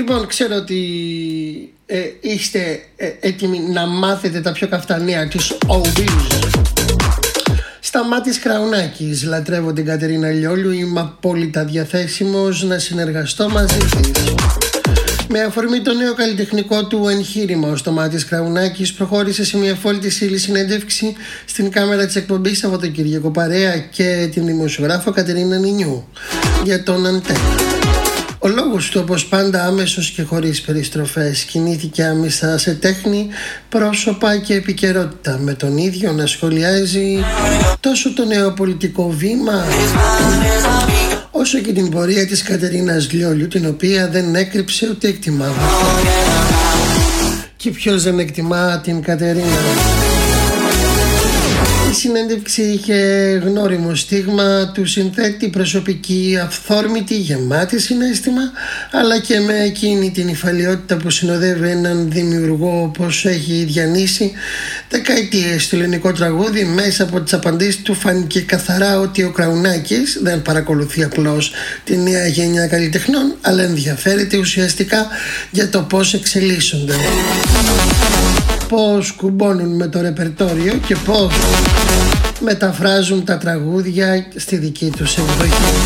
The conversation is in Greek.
Λοιπόν, ξέρω ότι είστε έτοιμοι να μάθετε τα πιο καφτανία της Showbiz. Σταμάτης Κραουνάκης. Λατρεύω την Κατερίνα Λιόλιου. Είμαι απόλυτα διαθέσιμος να συνεργαστώ μαζί της. Με αφορμή το νέο καλλιτεχνικό του εγχείρημα, ο Σταμάτης Κραουνάκης προχώρησε σε μια φόλτης ύλη συνέντευξη στην κάμερα της εκπομπής Σαββατοκύριακο παρέα και την δημοσιογράφο Κατερίνα Νινιού για τον Αντένα. Ο λόγος του, όπως πάντα, άμεσος και χωρίς περιστροφές, κινήθηκε άμεσα σε τέχνη, πρόσωπα και επικαιρότητα, με τον ίδιο να σχολιάζει τόσο το νέο πολιτικό βήμα όσο και την πορεία της Κατερίνας Λιόλιου, την οποία δεν έκρυψε ούτε εκτιμά. Και ποιος δεν εκτιμά την Κατερίνα? Η συνέντευξη είχε γνώριμο στίγμα του συνθέτη, προσωπική, αυθόρμητη, γεμάτη συναίσθημα, αλλά και με εκείνη την υφαλιότητα που συνοδεύει έναν δημιουργό όπως έχει διανύσει δεκαετίες στο ελληνικό τραγούδι. Μέσα από τις απαντήσεις του φάνηκε καθαρά ότι ο Κραουνάκης δεν παρακολουθεί απλώς τη νέα γενιά καλλιτεχνών, αλλά ενδιαφέρεται ουσιαστικά για το πώς εξελίσσονται, πώς κουμπώνουν με το ρεπερτόριο και πώς μεταφράζουν τα τραγούδια στη δική τους εκδοχή.